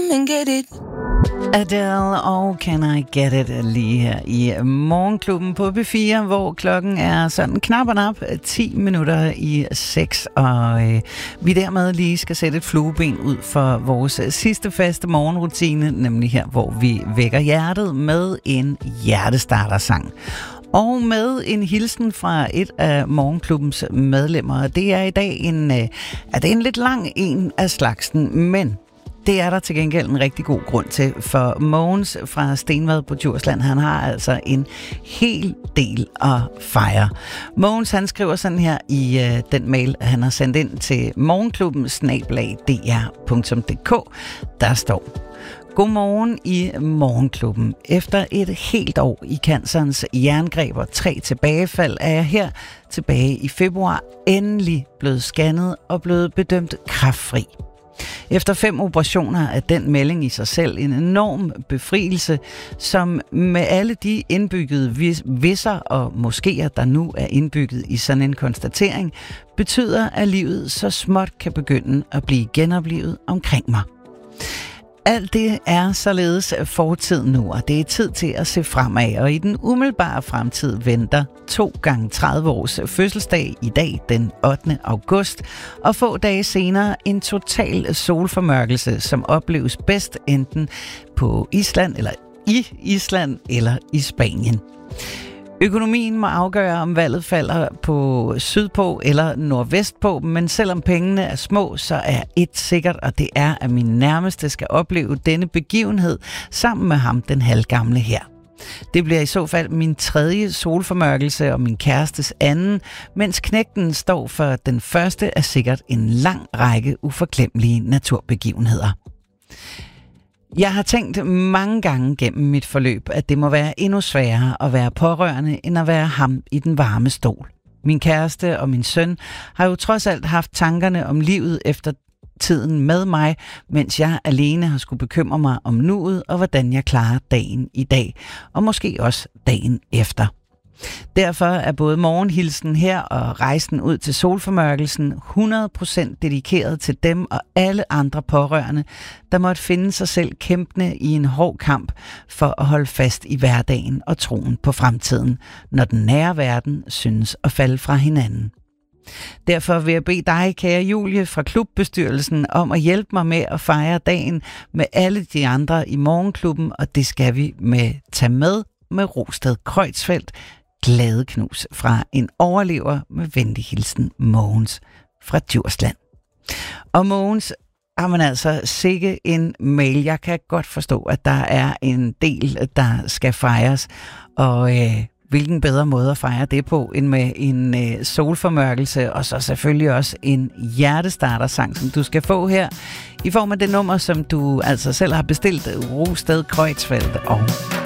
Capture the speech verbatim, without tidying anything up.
come and get it. Adele og Can I Get It lige her i Morgenklubben på P fire, hvor klokken er sådan knap og nap ti minutter i seks, og øh, vi dermed lige skal sætte et flueben ud for vores sidste faste morgenrutine, nemlig her, hvor vi vækker hjertet med en hjertestartersang. Og med en hilsen fra et af Morgenklubbens medlemmer. Det er i dag en, øh, er det en lidt lang en af slagsen, men det er der til gengæld en rigtig god grund til, for Mogens fra Stenvad på Djursland, han har altså en hel del at fejre. Mogens, han skriver sådan her i øh, den mail, han har sendt ind til morgenklubben bindestreg d r punktum d k. Der står: Godmorgen i Morgenklubben. Efter et helt år i cancerens jerngreb og tre tilbagefald, er jeg her tilbage i februar endelig blevet scannet og blevet bedømt kræftfri. Efter fem operationer er den melding i sig selv en enorm befrielse, som med alle de indbyggede vis- visser og moskéer, der nu er indbygget i sådan en konstatering, betyder, at livet så småt kan begynde at blive genoplivet omkring mig. Alt det er således fortid nu, og det er tid til at se fremad, og i den umiddelbare fremtid venter to gange tredive års fødselsdag i dag, den ottende august, og få dage senere en total solformørkelse, som opleves bedst enten på Island, eller i Island, eller i Spanien. Økonomien må afgøre, om valget falder på sydpå eller nordvestpå, men selvom pengene er små, så er et sikkert, og det er, at min nærmeste skal opleve denne begivenhed sammen med ham, den halvgamle her. Det bliver i så fald min tredje solformørkelse og min kærestes anden, mens knægten står for den første af sikkert en lang række uforglemmelige naturbegivenheder. Jeg har tænkt mange gange gennem mit forløb, at det må være endnu sværere at være pårørende, end at være ham i den varme stol. Min kæreste og min søn har jo trods alt haft tankerne om livet efter tiden med mig, mens jeg alene har skulle bekymre mig om nuet og hvordan jeg klarer dagen i dag, og måske også dagen efter. Derfor er både morgenhilsen her og rejsen ud til solformørkelsen hundrede procent dedikeret til dem og alle andre pårørende, der måtte finde sig selv kæmpende i en hård kamp for at holde fast i hverdagen og troen på fremtiden, når den nære verden synes at falde fra hinanden. Derfor vil jeg bede dig, kære Julie fra klubbestyrelsen, om at hjælpe mig med at fejre dagen med alle de andre i Morgenklubben, og det skal vi med tage med med Rosted Kreutzfeldt. Glade knus fra en overlever med venlig hilsen, Mogens fra Djursland. Og Mogens, har man altså sikke en mail. Jeg kan godt forstå, at der er en del, der skal fejres, og øh, hvilken bedre måde at fejre det på, end med en øh, solformørkelse, og så selvfølgelig også en hjertestartersang, som du skal få her, i form af det nummer, som du altså selv har bestilt, Rosted Kreutzfeldt og